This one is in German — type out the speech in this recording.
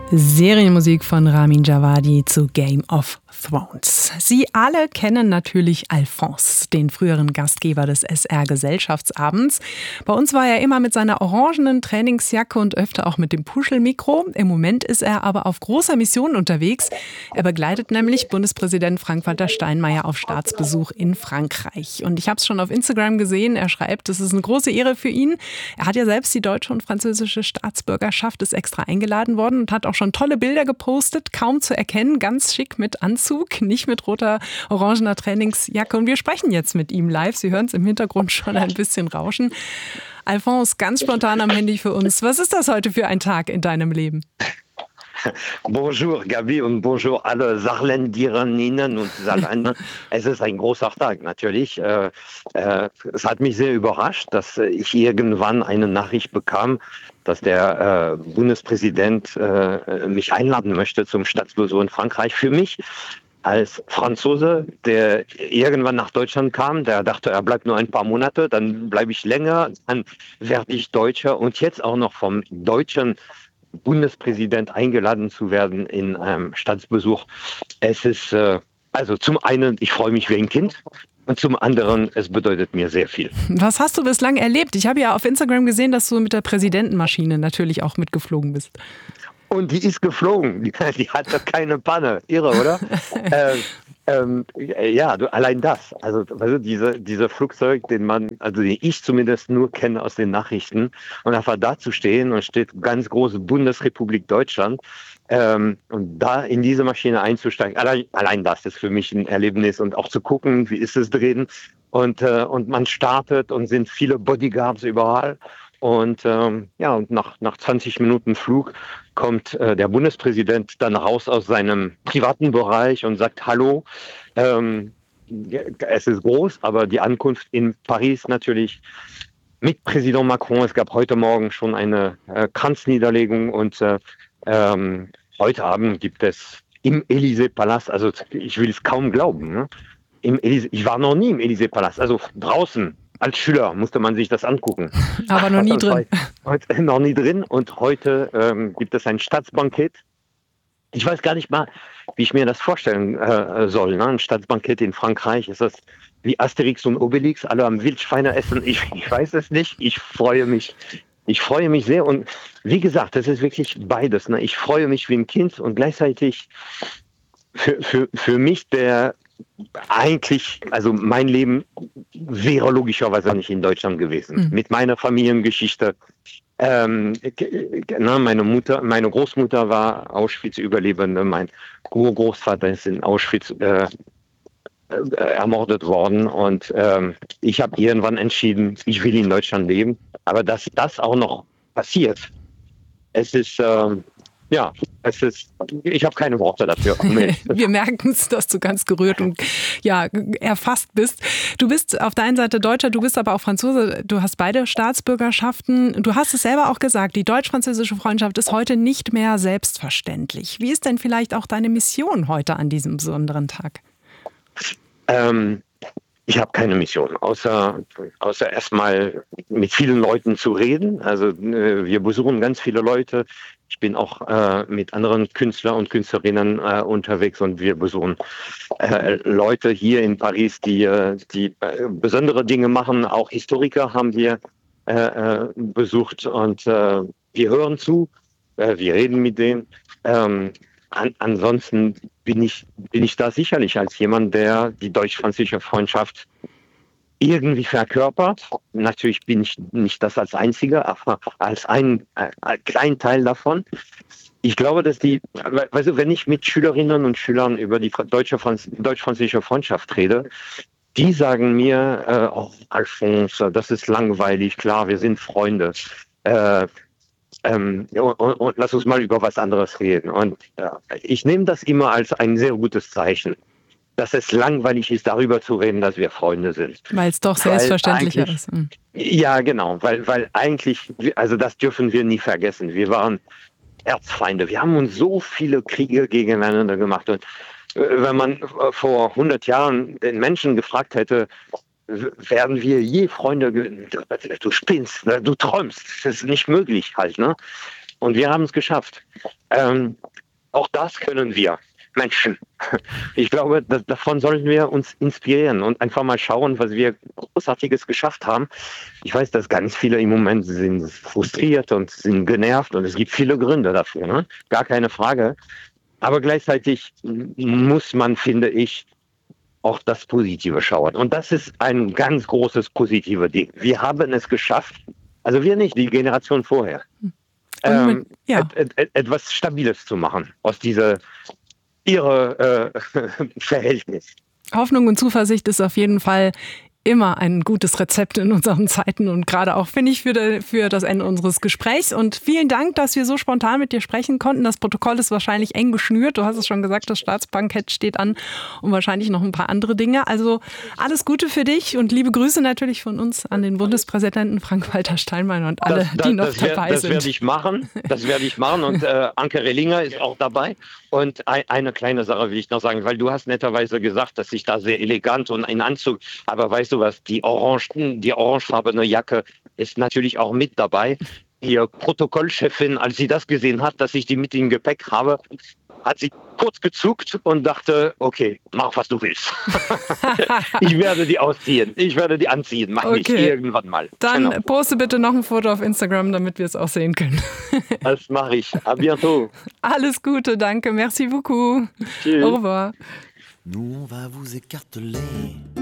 Serienmusik von Ramin Djawadi zu Game of Thrones. Sie alle kennen natürlich Alphonse, den früheren Gastgeber des SR-Gesellschaftsabends. Bei uns war er immer mit seiner orangenen Trainingsjacke und öfter auch mit dem Puschelmikro. Im Moment ist er aber auf großer Mission unterwegs. Er begleitet nämlich Bundespräsident Frank-Walter Steinmeier auf Staatsbesuch in Frankreich. Und ich habe es schon auf Instagram gesehen. Er schreibt, es ist eine große Ehre für ihn. Er hat ja selbst die deutsche und französische Staatsbürgerschaft, ist extra eingeladen worden und hat auch schon tolle Bilder gepostet, kaum zu erkennen, ganz schick mit Anzug, nicht mit roter, orangener Trainingsjacke. Und wir sprechen jetzt mit ihm live. Sie hören es im Hintergrund schon ein bisschen rauschen. Alphonse, ganz spontan am Handy für uns. Was ist das heute für ein Tag in deinem Leben? Bonjour Gabi und bonjour alle Saarländerinnen und Saarländer. Es ist ein großer Tag natürlich. Es hat mich sehr überrascht, dass ich irgendwann eine Nachricht bekam, dass der Bundespräsident mich einladen möchte zum Staatsbesuch in Frankreich. Für mich als Franzose, der irgendwann nach Deutschland kam, der dachte, er bleibt nur ein paar Monate, dann bleibe ich länger, dann werde ich Deutscher und jetzt auch noch vom deutschen Bundespräsident eingeladen zu werden in einem Staatsbesuch. Es ist, also zum einen, ich freue mich wie ein Kind. Und zum anderen, es bedeutet mir sehr viel. Was hast du bislang erlebt? Ich habe ja auf Instagram gesehen, dass du mit der Präsidentenmaschine natürlich auch mitgeflogen bist. Und die ist geflogen. Die hatte keine Panne. Irre, oder? Ja, allein das. Also dieser Flugzeug, den ich zumindest nur kenne aus den Nachrichten, und einfach da zu stehen und steht ganz große Bundesrepublik Deutschland, und da in diese Maschine einzusteigen, allein das ist für mich ein Erlebnis und auch zu gucken, wie ist es drin und man startet und sind viele Bodyguards überall. Und und nach 20 Minuten Flug kommt der Bundespräsident dann raus aus seinem privaten Bereich und sagt Hallo. Es ist groß, aber die Ankunft in Paris natürlich mit Präsident Macron. Es gab heute Morgen schon eine Kranzniederlegung und heute Abend gibt es im Élysée-Palast, also ich will es kaum glauben, ne? Ich war noch nie im Élysée-Palast, also draußen. Als Schüler musste man sich das angucken. Aber noch nie drin. Heute noch nie drin. Und heute gibt es ein Staatsbankett. Ich weiß gar nicht mal, wie ich mir das vorstellen soll. Ne? Ein Staatsbankett in Frankreich, ist das wie Asterix und Obelix, alle am Wildschweine essen? Ich weiß es nicht. Ich freue mich sehr. Und wie gesagt, das ist wirklich beides. Ne? Ich freue mich wie ein Kind und gleichzeitig für mich also mein Leben wäre logischerweise nicht in Deutschland gewesen. Mit meiner Familiengeschichte. Meine Großmutter war Auschwitz-Überlebende, mein Urgroßvater ist in Auschwitz ermordet worden und ich habe irgendwann entschieden, ich will in Deutschland leben. Aber dass das auch noch passiert, ich habe keine Worte dafür. Wir merken es, dass du ganz gerührt und erfasst bist. Du bist auf der einen Seite Deutscher, du bist aber auch Franzose. Du hast beide Staatsbürgerschaften. Du hast es selber auch gesagt, die deutsch-französische Freundschaft ist heute nicht mehr selbstverständlich. Wie ist denn vielleicht auch deine Mission heute an diesem besonderen Tag? Ich habe keine Mission, außer erstmal mit vielen Leuten zu reden. Also wir besuchen ganz viele Leute. Ich bin auch mit anderen Künstlern und Künstlerinnen unterwegs und wir besuchen Leute hier in Paris, die besondere Dinge machen. Auch Historiker haben wir besucht und wir hören zu, wir reden mit denen. Ansonsten bin ich da sicherlich als jemand, der die deutsch-französische Freundschaft irgendwie verkörpert. Natürlich bin ich nicht das als Einziger, aber als ein kleinen Teil davon. Ich glaube, dass wenn ich mit Schülerinnen und Schülern über die deutsch-französische Freundschaft rede, die sagen mir, Alphonse, das ist langweilig, klar, wir sind Freunde. Und lass uns mal über was anderes reden. Und ich nehme das immer als ein sehr gutes Zeichen, dass es langweilig ist, darüber zu reden, dass wir Freunde sind. Weil es doch selbstverständlicher ist. Ja, genau, weil eigentlich, also das dürfen wir nie vergessen. Wir waren Erzfeinde. Wir haben uns so viele Kriege gegeneinander gemacht. Und wenn man vor 100 Jahren den Menschen gefragt hätte, werden wir je Freunde, du spinnst, du träumst, das ist nicht möglich halt, ne? Und wir haben es geschafft. Auch das können wir Menschen. Ich glaube, davon sollten wir uns inspirieren und einfach mal schauen, was wir Großartiges geschafft haben. Ich weiß, dass ganz viele im Moment sind frustriert und sind genervt und es gibt viele Gründe dafür, ne? Gar keine Frage. Aber gleichzeitig muss man, finde ich, auch das Positive schauen. Und das ist ein ganz großes positives Ding. Wir haben es geschafft, also wir nicht, die Generation vorher, etwas Stabiles zu machen aus dieser ihre Verhältnis. Hoffnung und Zuversicht ist auf jeden Fall immer ein gutes Rezept in unseren Zeiten und gerade auch, finde ich, für das Ende unseres Gesprächs. Und vielen Dank, dass wir so spontan mit dir sprechen konnten. Das Protokoll ist wahrscheinlich eng geschnürt. Du hast es schon gesagt, das Staatsbankett steht an und wahrscheinlich noch ein paar andere Dinge. Also alles Gute für dich und liebe Grüße natürlich von uns an den Bundespräsidenten Frank-Walter Steinmeier und alle, die noch dabei sind. Das werde ich machen und Anke Rehlinger ist auch dabei. Und eine kleine Sache will ich noch sagen, weil du hast netterweise gesagt, dass ich da sehr elegant und in Anzug, aber weißt du was, die orangefarbene Jacke ist natürlich auch mit dabei. Die Protokollchefin, als sie das gesehen hat, dass ich die mit im Gepäck habe, hat sie kurz gezuckt und dachte, okay, mach, was du willst. Ich werde die ausziehen, ich werde die anziehen, mach ich irgendwann mal. Dann poste bitte noch ein Foto auf Instagram, damit wir es auch sehen können. Das mache ich. À bientôt. Alles Gute, danke, merci beaucoup. Tschüss. Au revoir. Nous on va vous écarteler.